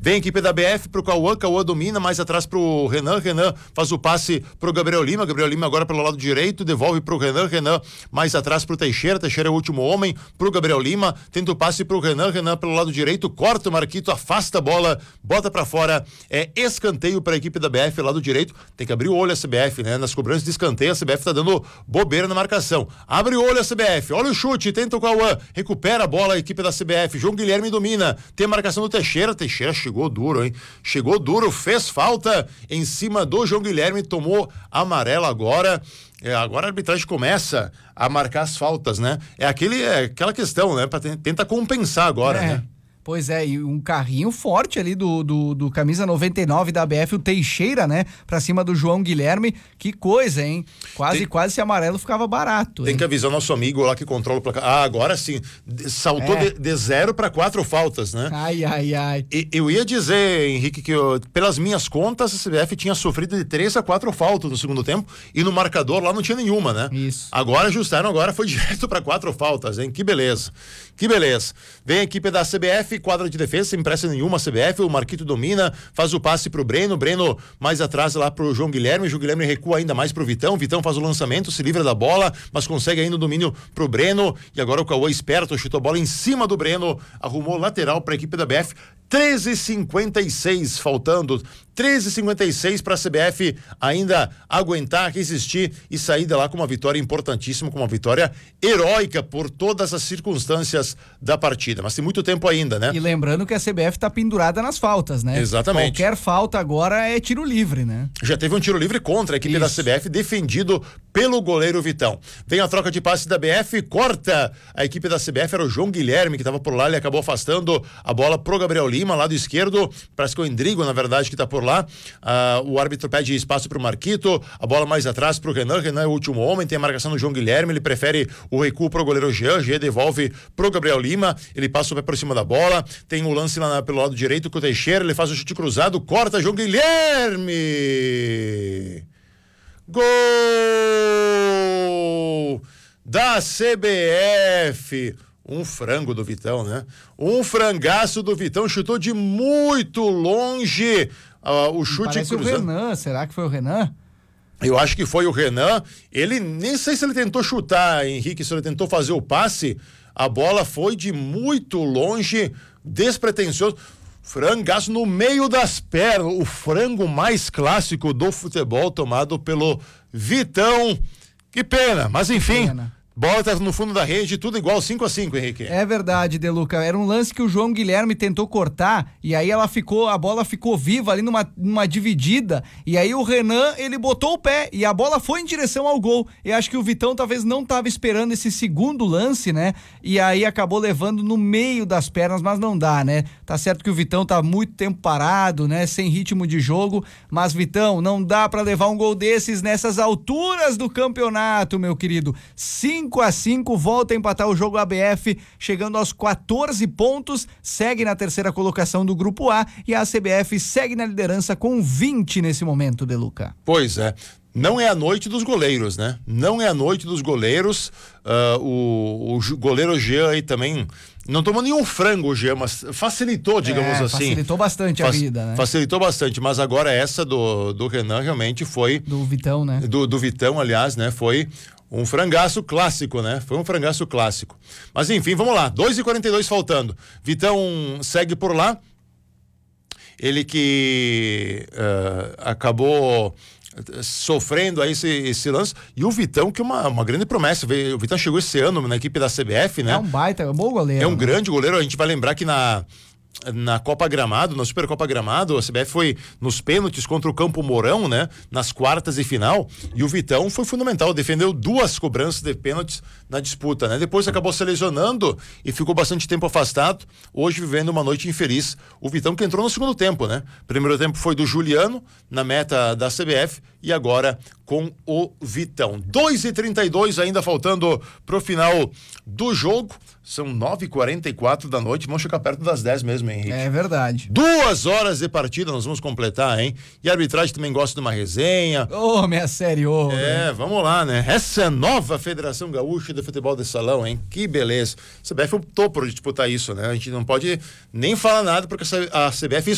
Vem a equipe da BF pro Cauã domina, mais atrás pro Renan faz o passe pro Gabriel Lima agora pelo lado direito, devolve pro Renan mais atrás pro Teixeira é o último homem, pro Gabriel Lima, tenta o passe pro Renan pelo lado direito, corta o Marquito, afasta a bola, bota pra fora, escanteio pra equipe da BF, lado direito, tem que abrir o olho a CBF, né? Nas cobranças de escanteio, a CBF tá dando bobeira na marcação, abre o olho a CBF, olha o chute, tenta o Cauã, recupera a bola a equipe da CBF, João Guilherme domina, tem a marcação do Teixeira chegou duro, hein? Chegou duro, fez falta em cima do João Guilherme, tomou amarelo agora. Agora a arbitragem começa a marcar as faltas, né? Aquela questão, né? Tenta compensar agora, né? Pois é, e um carrinho forte ali do camisa 99 da ABF, o Teixeira, né? Pra cima do João Guilherme. Que coisa, hein? Quase esse amarelo ficava barato. Tem que avisar nosso amigo lá que controla o placar. Agora sim. Saltou de 0 para 4 faltas, né? Ai. E eu ia dizer, Henrique, que pelas minhas contas, a CBF tinha sofrido de 3 a 4 faltas no segundo tempo e no marcador lá não tinha nenhuma, né? Isso. Agora ajustaram, foi direto para 4 faltas, hein? Que beleza. Vem a equipe da CBF, quadra de defesa, sem pressa nenhuma, a CBF, o Marquito domina, faz o passe pro Breno mais atrás lá pro João Guilherme recua ainda mais pro Vitão faz o lançamento, se livra da bola, mas consegue ainda o domínio pro Breno, e agora o Cauã esperto, chutou a bola em cima do Breno, arrumou lateral pra equipe da BF, 13h56 faltando, 13h56 para a CBF ainda aguentar, resistir e sair de lá com uma vitória importantíssima, com uma vitória heróica por todas as circunstâncias da partida. Mas tem muito tempo ainda, né? E lembrando que a CBF está pendurada nas faltas, né? Exatamente. Qualquer falta agora é tiro livre, né? Já teve um tiro livre contra a equipe da CBF, defendido pelo goleiro Vitão. Vem a troca de passe da BF, corta a equipe da CBF, era o João Guilherme que estava por lá, ele acabou afastando a bola pro Gabriel Lima, lado esquerdo, parece que é o Endrigo, na verdade, que está por lá. O árbitro pede espaço pro Marquito, a bola mais atrás pro Renan é o último homem, tem a marcação do João Guilherme, ele prefere o recuo pro goleiro Jean devolve pro Gabriel Lima, ele passa o pé por cima da bola, tem o lance lá pelo lado direito com o Teixeira, ele faz o chute cruzado, corta João Guilherme! Gol da CBF! Um frango do Vitão, né? Um frangaço do Vitão, chutou de muito longe o chute Parece cruzado. O Renan, será que foi o Renan? Eu acho que foi o Renan. Ele, nem sei se ele tentou chutar, Henrique, se ele tentou fazer o passe, a bola foi de muito longe, despretensioso. Frangaço no meio das pernas, o frango mais clássico do futebol tomado pelo Vitão. Que pena, mas enfim... Bola tá no fundo da rede, tudo igual, 5-5, Henrique. É verdade, Deluca. Era um lance que o João Guilherme tentou cortar e aí a bola ficou viva ali numa dividida e aí o Renan, ele botou o pé e a bola foi em direção ao gol. Eu acho que o Vitão talvez não estava esperando esse segundo lance, né? E aí acabou levando no meio das pernas, mas não dá, né? Tá certo que o Vitão tá muito tempo parado, né? Sem ritmo de jogo, mas Vitão, não dá pra levar um gol desses nessas alturas do campeonato, meu querido. 5-5, volta a empatar o jogo ABF, chegando aos 14 pontos, segue na terceira colocação do Grupo A e a CBF segue na liderança com 20 nesse momento, Deluca. Pois é. Não é a noite dos goleiros, né? Não é a noite dos goleiros. O goleiro Jean aí também não tomou nenhum frango, Jean, mas facilitou, digamos assim. Facilitou bastante a vida, né? Facilitou bastante, mas agora essa do Renan realmente foi... Do Vitão, né? Do Vitão, aliás, né? Foi um frangaço clássico, né? Foi um frangaço clássico. Mas enfim, vamos lá. 2h42 faltando. Vitão segue por lá. Ele que acabou sofrendo aí esse lance, e o Vitão, que é uma grande promessa. O Vitão chegou esse ano na equipe da CBF, né? É um baita, é um bom goleiro. É um grande goleiro. A gente vai lembrar que na Copa Gramado, na Supercopa Gramado, a CBF foi nos pênaltis contra o Campo Mourão, né? Nas quartas de final, e o Vitão foi fundamental, defendeu 2 cobranças de pênaltis na disputa, né? Depois acabou se lesionando e ficou bastante tempo afastado, hoje vivendo uma noite infeliz. O Vitão que entrou no segundo tempo, né? Primeiro tempo foi do Juliano, na meta da CBF, e agora com o Vitão. 2h32 ainda faltando pro final do jogo. São 9h44 da noite, vamos chegar perto das 10 mesmo, hein, Henrique? É verdade. 2 horas de partida nós vamos completar, hein? E a arbitragem também gosta de uma resenha. Minha série, vamos lá, né? Essa é a nova Federação Gaúcha de Futebol de Salão, hein? Que beleza. A CBF optou por disputar isso, né? A gente não pode nem falar nada porque a CBF